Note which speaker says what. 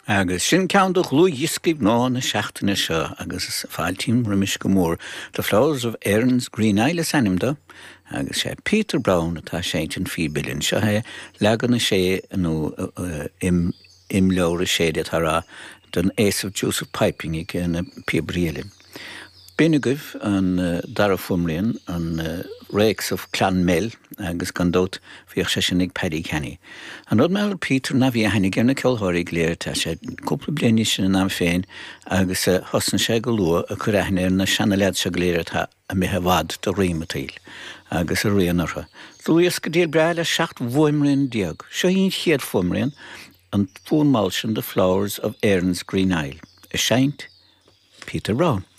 Speaker 1: Agus sin ceanach lú dhioscaibh ná na seachtainna seo agus fáiltín rimis go mór The Flowers of Erin's Green Isle animda agus sé Peter Brown atá séint an fíbilin seo he legan na sé nó im leir séide tarrá den Ace of Joseph Piping ag na Piabrielin. Benugah an darafumrian an Rakes of Clanmel agus gandót fíoch sé sin ag Paddy Kenny. An rud meall Peter na bhí hanig ar na ceolthóirí léir tá sé cúpla bliain sin an am féin agus hosan sé go lua a chureithne ar na seanalead se go léir atá a mithe bhad do rimatíl agus a rianartha. Luas go díal breile 7 bhuaimrín diaag. Seo hín chiad fumrian an fún malsin The Flowers of Erin's Green Isle. A seint Peter Brown.